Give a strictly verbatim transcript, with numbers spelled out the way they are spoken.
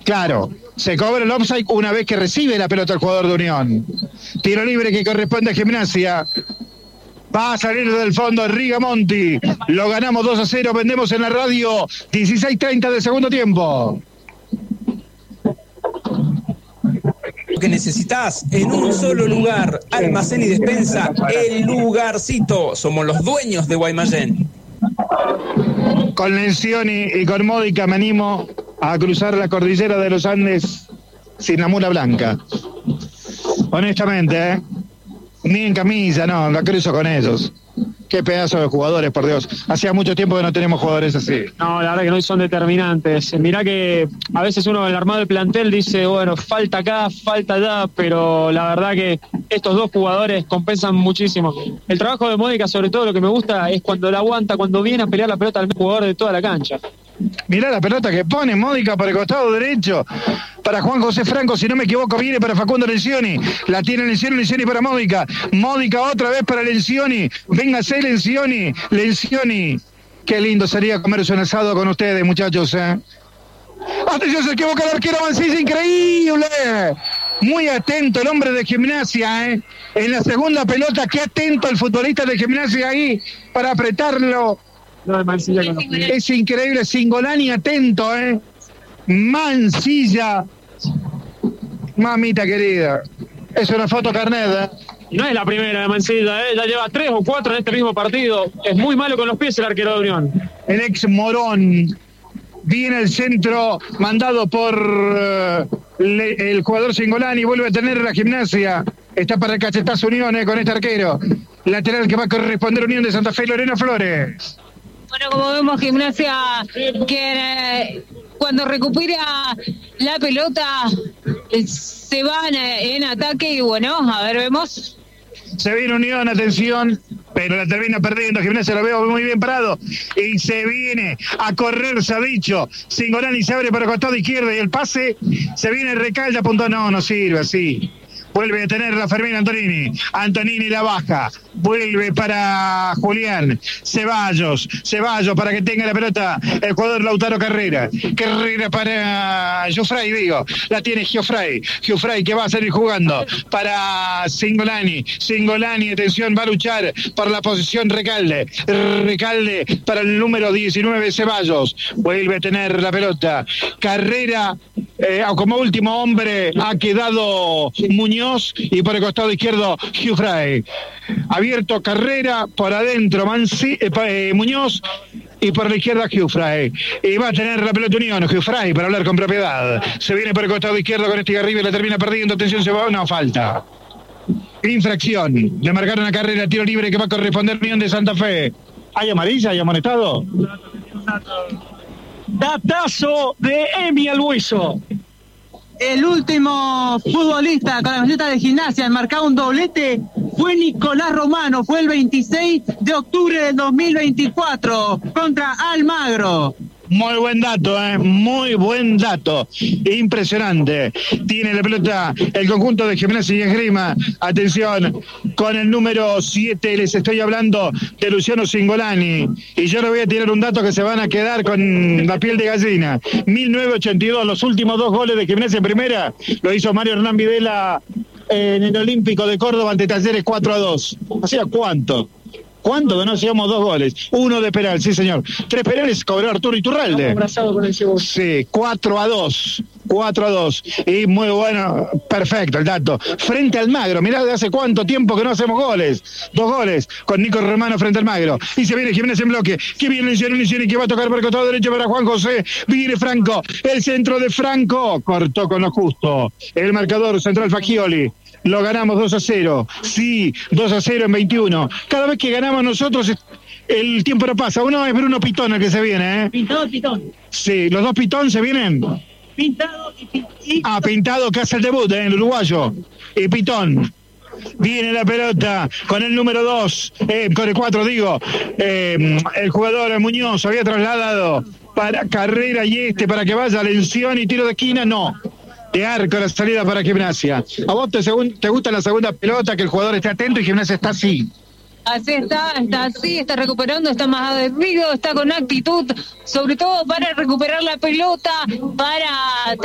Claro, se cobra el offside una vez que recibe la pelota el jugador de Unión. Tiro libre que corresponde a Gimnasia. Va a salir del fondo Rigamonti. Lo ganamos dos a cero. Vendemos en la radio. dieciséis treinta de segundo tiempo. Lo que necesitas en un solo lugar. Almacén y despensa. El Lugarcito. Somos los dueños de Guaymallén. Con Lencioni y con Módica me animo a cruzar la cordillera de los Andes sin la mula blanca. Honestamente, ¿eh? Ni en camilla, no, la cruzo con ellos. Qué pedazo de jugadores, por Dios. Hacía mucho tiempo que no tenemos jugadores así. No, la verdad que no son determinantes. Mirá que a veces uno en el armado del plantel dice, bueno, falta acá, falta allá, pero la verdad que estos dos jugadores compensan muchísimo. El trabajo de Módica, sobre todo, lo que me gusta es cuando la aguanta, cuando viene a pelear la pelota al jugador de toda la cancha. Mirá la pelota que pone Módica por el costado derecho para Juan José Franco, si no me equivoco viene para Facundo Lencioni, la tiene Lencioni, Lencioni para Módica, Módica otra vez para Lencioni, véngase Lencioni, Lencioni, qué lindo sería comerse un asado con ustedes, muchachos, ¿eh? Atención, se equivoca el arquero Mancilla, increíble, muy atento el hombre de Gimnasia, ¿eh? En la segunda pelota, qué atento el futbolista de Gimnasia ahí para apretarlo. No, Mancilla con los pies. Es increíble, Singolani atento, ¿eh? Mancilla. Mamita querida. Es una foto carnet, ¿eh? Y no es la primera de Mancilla, ¿eh? Ya lleva tres o cuatro en este mismo partido. Es muy malo con los pies el arquero de Unión. El ex Morón. Viene el centro mandado por uh, le, el jugador Singolani. Vuelve a tener la Gimnasia. Está para el cachetazo Unión, ¿eh? Con este arquero. Lateral que va a corresponder Unión de Santa Fe, Lorena Flores. Bueno, como vemos, Gimnasia que eh, cuando recupera la pelota eh, se van eh, en ataque y bueno, a ver, vemos. Se viene Unión, atención, pero la termina perdiendo. Gimnasia lo veo muy bien parado y se viene a correr, se ha dicho. Singolani se abre para el costado izquierdo y el pase se viene Recalde, apuntó, no, no sirve así. Vuelve a tener la Fermín Antonini. Antonini la baja. Vuelve para Julián. Ceballos. Ceballos para que tenga la pelota el jugador Lautaro Carrera. Carrera para Giuffray, digo. La tiene Giuffray. Giuffray que va a salir jugando para Singolani. Singolani, atención, va a luchar por la posición Recalde. Recalde para el número diecinueve, Ceballos. Vuelve a tener la pelota. Carrera, eh, como último hombre, ha quedado Muñoz. Y por el costado izquierdo Giuffray. Abierto Carrera, por adentro Manci, eh, eh, Muñoz y por la izquierda Giuffray. Y va a tener la pelota Unión, Giuffray, para hablar con propiedad. Se viene por el costado izquierdo con este arriba y la termina perdiendo. Atención, se va, no, falta. Infracción. Le marcaron a Carrera, tiro libre que va a corresponder Unión de Santa Fe. ¿Hay amarilla? ¿Hay amonestado? Datazo de Emi Albuizo. El último futbolista con la camiseta de Gimnasia en marcar un doblete fue Nicolás Romano, fue el veintiséis de octubre del dos mil veinticuatro contra Almagro. Muy buen dato, ¿eh? Muy buen dato. Impresionante. Tiene la pelota el conjunto de Gimnasia y Esgrima. Atención, con el número siete les estoy hablando de Luciano Singolani. Y yo les voy a tirar un dato que se van a quedar con la piel de gallina. mil novecientos ochenta y dos, los últimos dos goles de Gimnasia en primera, lo hizo Mario Hernán Videla en el Olímpico de Córdoba ante Talleres cuatro a dos. ¿Hacía cuánto? ¿Cuánto que no hacíamos dos goles? Uno de penal, sí señor. Tres penales cobró Arturo Iturralde. Abrazado con el cebolla. Sí, cuatro a dos. cuatro a dos. Y muy bueno, perfecto el dato. Frente al Magro, mirá de hace cuánto tiempo que no hacemos goles. Dos goles con Nico Romano frente al Magro. Y se viene Jiménez en bloque. Que viene Lencioni, Lencioni que va a tocar por el costado derecho para Juan José. Viene Franco. El centro de Franco. Cortó con lo justo. El marcador central Fagioli. Lo ganamos dos a cero. Sí, dos a cero en veintiuno. Cada vez que ganamos nosotros, el tiempo no pasa. Uno es Bruno Pitón el que se viene, ¿eh? Pintado Pitón. Sí, los dos Pitón se vienen. Pintado y, y... Ah, Pintado que hace el debut, ¿eh? El uruguayo. Y Pitón. Viene la pelota con el número dos, eh, con el cuatro digo. Eh, el jugador Muñoz había trasladado para Carrera y este para que vaya Lencioni y tiro de esquina, no. De arco la salida para Gimnasia. ¿A vos te, segun, te gusta la segunda pelota, que el jugador esté atento y Gimnasia está así? Así está, está así, está recuperando, está más aguerrido, está con actitud, sobre todo para recuperar la pelota, para